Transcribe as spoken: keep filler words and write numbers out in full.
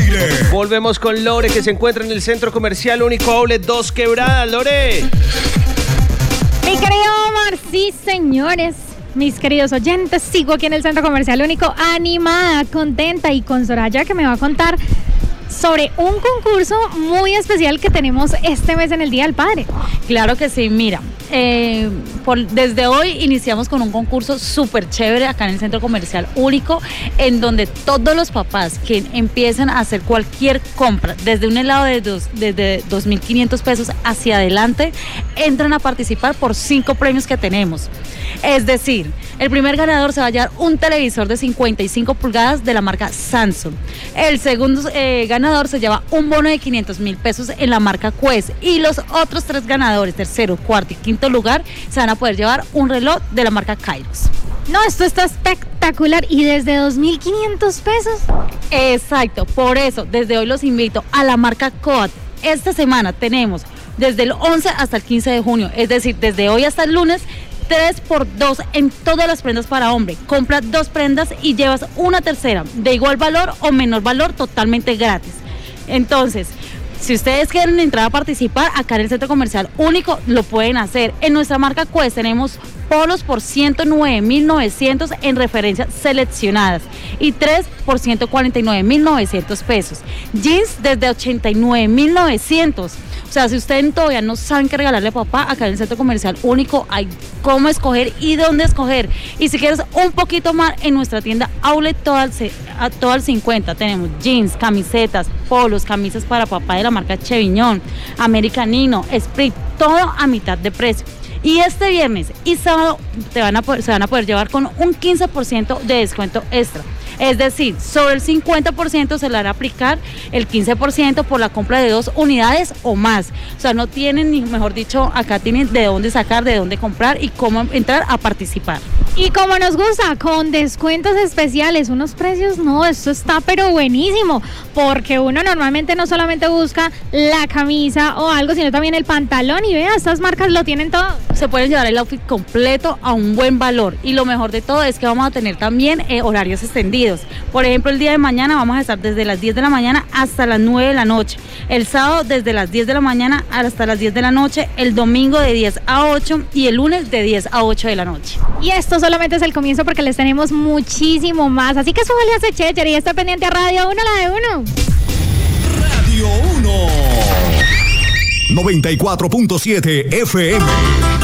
aire. Volvemos con Lore, que se encuentra en el Centro Comercial Único Outlet dos Quebradas. Lore. Mi querido Omar, sí, señores. Mis queridos oyentes, sigo aquí en el Centro Comercial Único, animada, contenta y con Soraya, que me va a contar sobre un concurso muy especial que tenemos este mes en el Día del Padre. Claro que sí, mira, eh, por, desde hoy iniciamos con un concurso súper chévere acá en el Centro Comercial Único, en donde todos los papás que empiezan a hacer cualquier compra, desde un helado de dos, desde dos mil quinientos pesos hacia adelante, entran a participar por cinco premios que tenemos. Es decir, el primer ganador se va a llevar un televisor de cincuenta y cinco pulgadas de la marca Samsung. El segundo eh, ganador se lleva un bono de quinientos mil pesos en la marca Quest. Y los otros tres ganadores, tercero, cuarto y quinto lugar, se van a poder llevar un reloj de la marca Kairos. No, esto está espectacular. ¿Y desde dos mil quinientos pesos? Exacto, por eso desde hoy los invito a la marca Coat. Esta semana tenemos desde el once hasta el quince de junio, es decir, desde hoy hasta el lunes, tres por dos en todas las prendas para hombre. Compra dos prendas y llevas una tercera de igual valor o menor valor totalmente gratis. Entonces, si ustedes quieren entrar a participar acá en el Centro Comercial Único, lo pueden hacer. En nuestra marca Quest tenemos polos por ciento nueve mil novecientos en referencias seleccionadas y tres por ciento cuarenta y nueve mil novecientos pesos. Jeans desde ochenta y nueve mil novecientos. O sea, si ustedes todavía no saben qué regalarle a papá, acá en el Centro Comercial Único hay cómo escoger y dónde escoger. Y si quieres un poquito más, en nuestra tienda Outlet todo al, todo al cincuenta tenemos jeans, camisetas, polos, camisas para papá de la marca Cheviñón, Americanino, Sprit, todo a mitad de precio. Y este viernes y sábado te van a poder, se van a poder llevar con un quince por ciento de descuento extra. Es decir, sobre el cincuenta por ciento se le hará aplicar el quince por ciento por la compra de dos unidades o más. O sea, no tienen, ni mejor dicho, acá tienen de dónde sacar, de dónde comprar y cómo entrar a participar. Y como nos gusta, con descuentos especiales, unos precios, no, esto está pero buenísimo, porque uno normalmente no solamente busca la camisa o algo, sino también el pantalón, y vea, estas marcas lo tienen todo. Se pueden llevar el outfit completo a un buen valor, y lo mejor de todo es que vamos a tener también eh, horarios extendidos. Por ejemplo, el día de mañana vamos a estar desde las diez de la mañana hasta las nueve de la noche, el sábado desde las diez de la mañana hasta las diez de la noche, el domingo de diez a ocho y el lunes de diez a ocho de la noche. Y esto solamente es el comienzo, porque les tenemos muchísimo más, así que súbale a ese checher y está pendiente a Radio uno, la de uno. Radio uno noventa y cuatro punto siete F M.